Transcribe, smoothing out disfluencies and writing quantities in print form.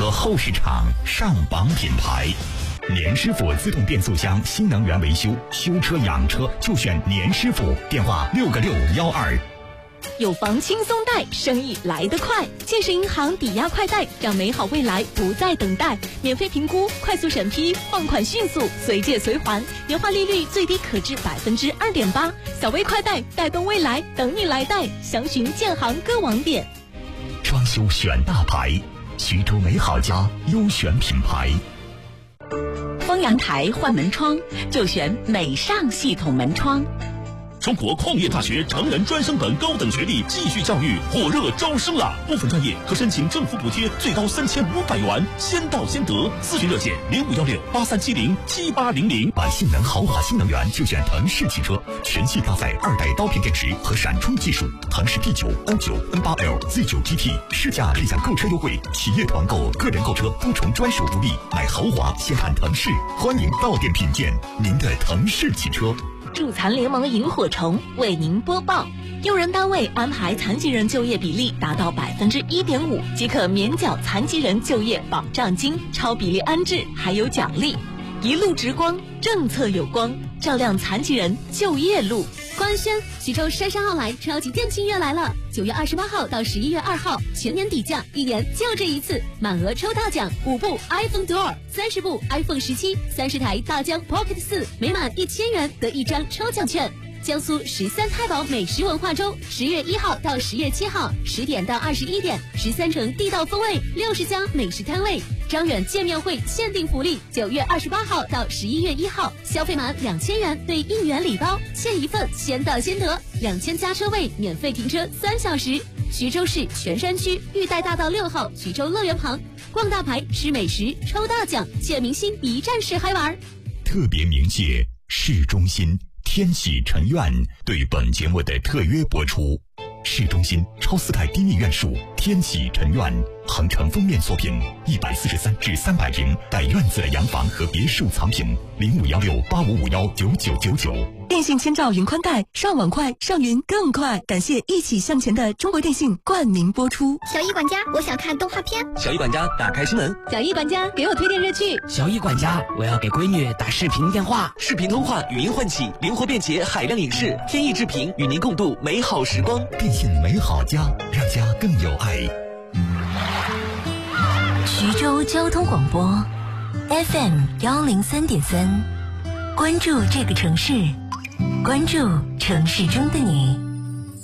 车后市场上榜品牌。年师傅自动变速箱新能源维修，修车养车就选年师傅，电话6个612。 有房轻松贷，生意来得快。建设银行抵押快贷，让美好未来不再等待。免费评估，快速审批，放款迅速，随借随还，年化利率最低可至2.8%。小微快贷，带动未来，等你来贷。详询建行各网点。 装修选大牌，徐州美好家优选品牌。 封阳台换门窗就选美尚系统门窗。 中国矿业大学成人专升本高等学历继续教育火热招生了，部分专业可申请政府补贴，最高3500元，先到先得。咨询热线051683707800。 买性能豪华新能源就选腾势汽车，全系搭载2代刀片电池和闪充技术，腾势 P9、N9、N8L、Z9 GT，市价立享购车优惠，企业团购、个人购车多重专属福利。买豪华先看腾势，欢迎到店品鉴您的腾势汽车。 助残联盟萤火虫为您播报：用人单位安排残疾人就业比例达到1.5%，即可免缴残疾人就业保障金，超比例安置还有奖励。一路直光，政策有光，照亮残疾人就业路。 官宣，徐州杉杉奥莱超级店庆月来了！9月28号到11月2号，全年底价，1年就这一次，满额抽大奖，5部 iPhone Duo， 30部 iPhone 17， 30台大疆 Pocket 4，每满1000元得1张抽奖券。江苏13太保美食文化周，10月1号到10月7号，10点到21点，13城地道风味，60家美食摊位。张远见面会限定福利，9月28号到11月1号，消费满2000元兑1元礼包，欠一份先到先得，2000家车位免费停车3小时。徐州市泉山区玉带大道6号徐州乐园旁，逛大牌吃美食抽大奖，见明星一站式嗨玩。 特别鸣谢市中心天喜城苑对本节目的特约播出。市中心超4代低密院墅天喜城苑，恒城封面作品，143至300平带院子的洋房和别墅藏品，051685519999。 电信千兆云宽带，上网快，上云更快。感谢一起向前的中国电信冠名播出。 小易管家，我想看动画片。 小易管家，打开新闻。 小易管家，给我推荐热剧。 小易管家，我要给闺女打视频电话。视频通话，语音唤起，灵活便捷，海量影视，天意之频，与您共度美好时光。 电信美好家，让家更有爱。 徐州交通广播 FM103.3，关注这个城市，关注城市中的你。